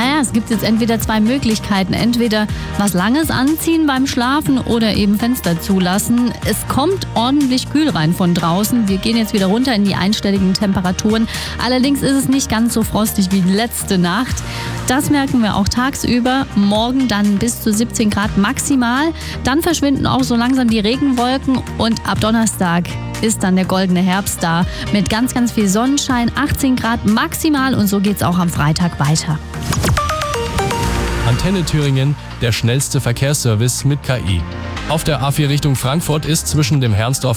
Naja, es gibt jetzt entweder zwei Möglichkeiten. Entweder was Langes anziehen beim Schlafen oder eben Fenster zulassen. Es kommt ordentlich kühl rein von draußen. Wir gehen jetzt wieder runter in die einstelligen Temperaturen. Allerdings ist es nicht ganz so frostig wie letzte Nacht. Das merken wir auch tagsüber. Morgen dann bis zu 17 Grad maximal. Dann verschwinden auch so langsam die Regenwolken und ab Donnerstag ist dann der goldene Herbst da mit ganz, ganz viel Sonnenschein, 18 Grad maximal und so geht's auch am Freitag weiter. Antenne Thüringen, der schnellste Verkehrsservice mit KI. Auf der A4 Richtung Frankfurt ist zwischen dem Herrnsdorf